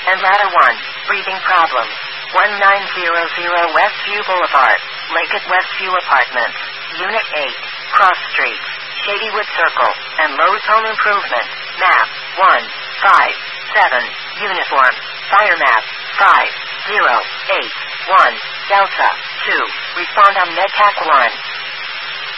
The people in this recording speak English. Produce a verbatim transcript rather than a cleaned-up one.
and ladder one, breathing problems. nineteen hundred Westview Boulevard, Lake at Westview Apartments, Unit eight, Cross Street, Shadywood Circle, and Lowe's Home Improvement. Map one five seven, Uniform, Fire Map five zero eight one, Delta two, respond on MedTac one.